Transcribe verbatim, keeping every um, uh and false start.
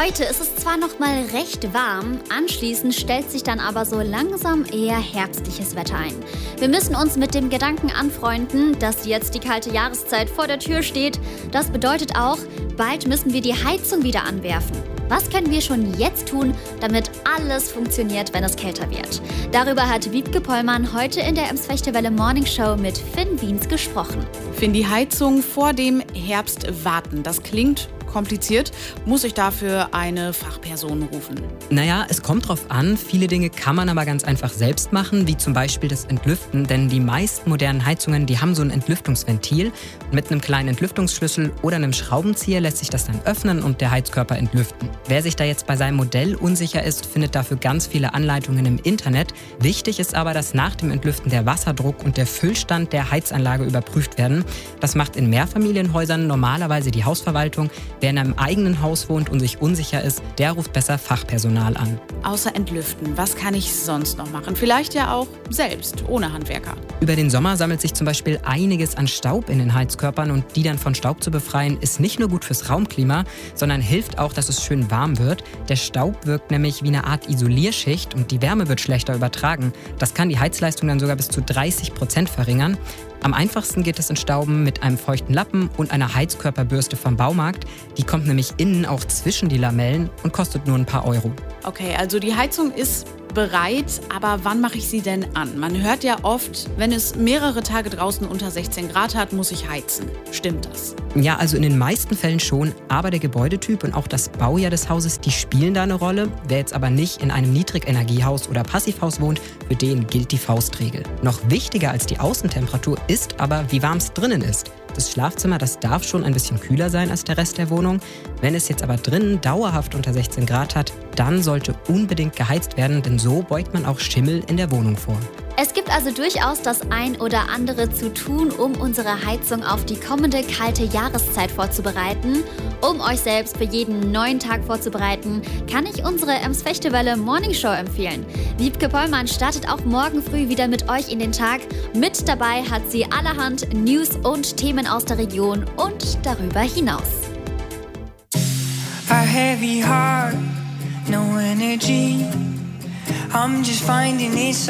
Heute ist es zwar noch mal recht warm, anschließend stellt sich dann aber so langsam eher herbstliches Wetter ein. Wir müssen uns mit dem Gedanken anfreunden, dass jetzt die kalte Jahreszeit vor der Tür steht. Das bedeutet auch, bald müssen wir die Heizung wieder anwerfen. Was können wir schon jetzt tun, damit alles funktioniert, wenn es kälter wird? Darüber hat Wiebke Pollmann heute in der Emsfechtewelle Morning Show mit Finn Wiens gesprochen. Finn, die Heizung vor dem Herbst warten, das klingt kompliziert. Muss ich dafür eine Fachperson rufen? Naja, es kommt drauf an. Viele Dinge kann man aber ganz einfach selbst machen, wie zum Beispiel das Entlüften. Denn die meisten modernen Heizungen, die haben so ein Entlüftungsventil. Mit einem kleinen Entlüftungsschlüssel oder einem Schraubenzieher lässt sich das dann öffnen und der Heizkörper entlüften. Wer sich da jetzt bei seinem Modell unsicher ist, findet dafür ganz viele Anleitungen im Internet. Wichtig ist aber, dass nach dem Entlüften der Wasserdruck und der Füllstand der Heizanlage überprüft werden. Das macht in Mehrfamilienhäusern normalerweise die Hausverwaltung. Wer in einem eigenen Haus wohnt und sich unsicher ist, der ruft besser Fachpersonal an. Außer entlüften, was kann ich sonst noch machen? Vielleicht ja auch selbst, ohne Handwerker. Über den Sommer sammelt sich zum Beispiel einiges an Staub in den Heizkörpern und die dann von Staub zu befreien, ist nicht nur gut fürs Raumklima, sondern hilft auch, dass es schön warm wird. Der Staub wirkt nämlich wie eine Art Isolierschicht und die Wärme wird schlechter übertragen. Das kann die Heizleistung dann sogar bis zu dreißig Prozent verringern. Am einfachsten geht es entstauben mit einem feuchten Lappen und einer Heizkörperbürste vom Baumarkt. Die kommt nämlich innen auch zwischen die Lamellen und kostet nur ein paar Euro. Okay, also die Heizung ist bereit, aber wann mache ich sie denn an? Man hört ja oft, wenn es mehrere Tage draußen unter sechzehn Grad hat, muss ich heizen. Stimmt das? Ja, also in den meisten Fällen schon, aber der Gebäudetyp und auch das Baujahr des Hauses, die spielen da eine Rolle. Wer jetzt aber nicht in einem Niedrigenergiehaus oder Passivhaus wohnt, für den gilt die Faustregel. Noch wichtiger als die Außentemperatur ist aber, wie warm es drinnen ist. Das Schlafzimmer, das darf schon ein bisschen kühler sein als der Rest der Wohnung. Wenn es jetzt aber drinnen dauerhaft unter sechzehn Grad hat, dann sollte unbedingt geheizt werden, denn so beugt man auch Schimmel in der Wohnung vor. Es gibt also durchaus das ein oder andere zu tun, um unsere Heizung auf die kommende kalte Jahreszeit vorzubereiten. Um euch selbst für jeden neuen Tag vorzubereiten, kann ich unsere Emsfechtewelle Morning Show empfehlen. Wiebke Pollmann startet auch morgen früh wieder mit euch in den Tag. Mit dabei hat sie allerhand News und Themen aus der Region und darüber hinaus. A heavy heart, no energy. I'm just finding it so